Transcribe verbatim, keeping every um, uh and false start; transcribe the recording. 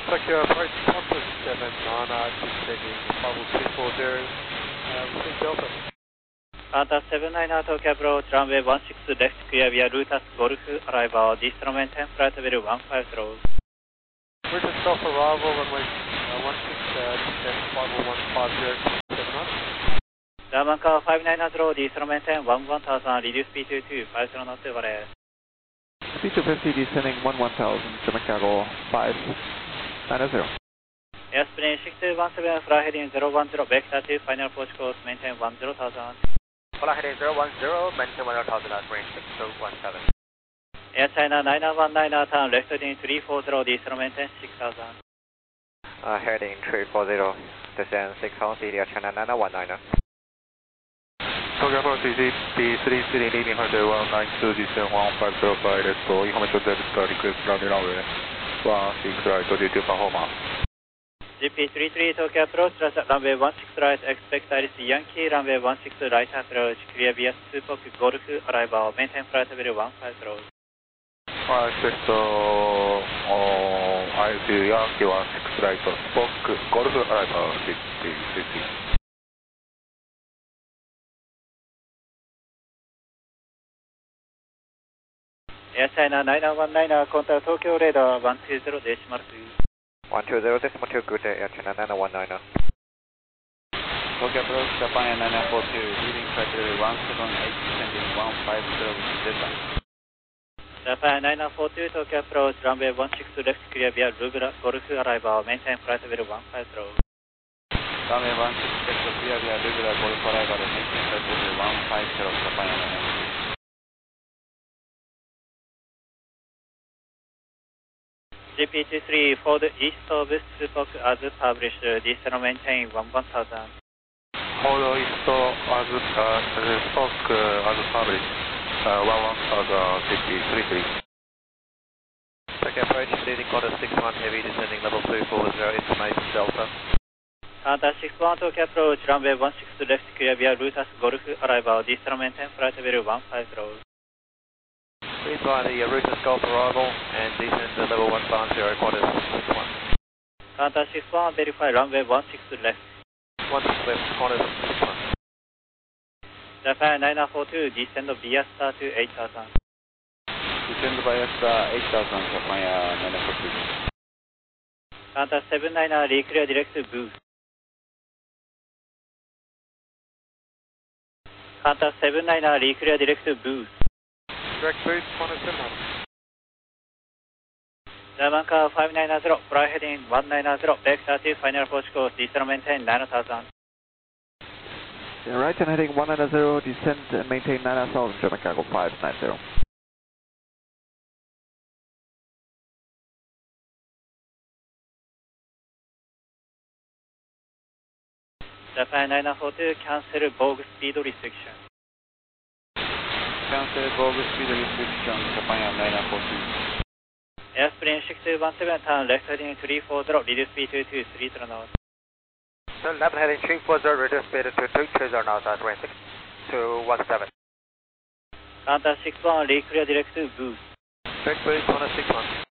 Tokyo approach Qantas seven niner descending Bravo two four zero, uh, with Delta. Qantas seven niner Tokyo approach runway one six left clear via Lutas Golf arrival, distance maintain flight level one five zero. Lutas Golf arrival runway uh, one six uh, descend Bravo one five zero seven niner. German car five nine zero, distance maintain one one thousand, reduce speed to two five zero knots overhead. Speed two fifty descending one one thousand, German cargo five nine zero. Airsplane six two one seven, fly heading zero one zero, vector two, final approach course, maintain one zero thousand. Fly heading zero one zero, maintain one zero thousand, range six two one seven. Air China nine one nine, turn left heading three four zero, distance maintain six thousand. Uh, heading three four zero, descend six thousand, Air China nine one nine. Tokyo approach D three three leading runway one nine two, descend one five zero flight, let's go, information Delta, request landing runway one six right, G two performance. G P three three Tokyo approach, runway one six right, expect Iris Yankee, runway one six right approach, clear via Supok Golf arrival, maintain flight level one five zero. Uh, expect uh, uh, Iris Yankee one six right, Supok Golf arrival, sixty sixty. Air China nine one nine, contact Tokyo radar one two zero decimal two. one two zero decimal two, good day, Air China nine one nine. Tokyo approach Japan nine four two, leading flight level one seven eight, descending one five zero with Delta. Japan nine four two, Tokyo approach, runway one six left clear via Lubra Golf arrival, maintain flight level one five zero. Runway one six left clear via Lubra Golf arrival, maintain flight level one five zero, Japan nine four two. G P two three Ford east of Supok as published, distance maintain one one thousand. Ford east as uh, Supok uh, as published, uh, one one thousand fifty three three. Tokyo approach leading Qantas six one heavy, descending level two four zero, information Delta. Qantas six one Tokyo approach, runway one six left clear via Lutas Golf arrival, distance maintain flight level one five zero. Please fly the uh, Rutas Golf arrival and descend to level one five zero, Qantas six one. Qantas six one, verify runway one six left. one six left, Qantas six one. Japan nine four two, descend via star to eight thousand. Descend via star eight thousand, Japan nine four two. Qantas seven nine, reclear direct to boost. Qantas seven nine, reclear direct to boost. Direct boost, Qantas seven niner. German car five nine zero, fly heading one nine zero, vector two, final approach course, distance maintain nine thousand. Right and heading one nine zero, descend and maintain nine thousand, German cargo five nine zero. Japan nine four two, cancel Vogue speed restriction. Cancel Vogue speed restriction, Japan nine four two. Airsplane six two one seven, turn left heading three four zero, reduce speed to two three zero knots. Turn left heading three four zero, reduce speed to two three zero knots, range six two one seven. Qantas six one, reclear direct to boost. Direct boost, Qantas six one.